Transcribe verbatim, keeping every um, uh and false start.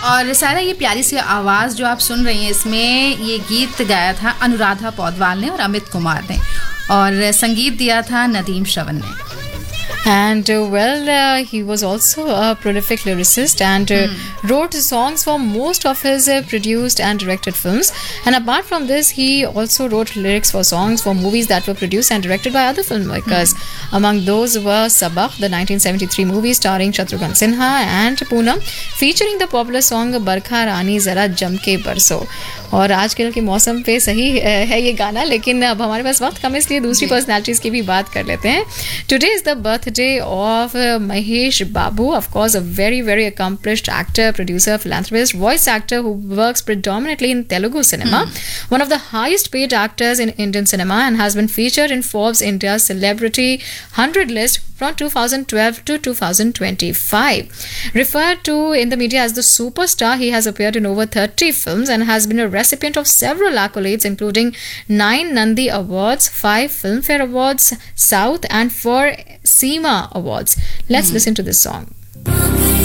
और सारा ये प्यारी सी आवाज़ जो आप सुन रही हैं, इसमें ये गीत गाया था अनुराधा पौडवाल ने और अमित कुमार ने, और संगीत दिया था नदीम श्रवण ने. And uh, well, uh, he was also a prolific lyricist and uh, mm. wrote songs for most of his uh, produced and directed films. And apart from this, he also wrote lyrics for songs for movies that were produced and directed by other filmmakers. Mm. Among those were Sabak, the nineteen seventy-three movie starring Shatrughan Sinha and Poonam, featuring the popular song Barkha Rani Zara Jamke Barso. और आजकल के मौसम पे सही है ये गाना, लेकिन अब हमारे पास वक्त कम है, इसलिए दूसरी पर्सनैलिटीज़ की भी बात कर लेते हैं. Today is the birthday of Mahesh Babu, of course a very very accomplished actor, producer, philanthropist, voice actor who works predominantly in Telugu cinema, hmm. one of the highest paid actors in Indian cinema, and has been featured in Forbes India's Celebrity one hundred list from two thousand twelve to two thousand twenty-five. Referred to in the media as the superstar, he has appeared in over thirty films and has been a recipient of several accolades, including nine Nandi Awards, five Filmfare Awards South, and four SEMA Awards. Let's hmm. listen to this song.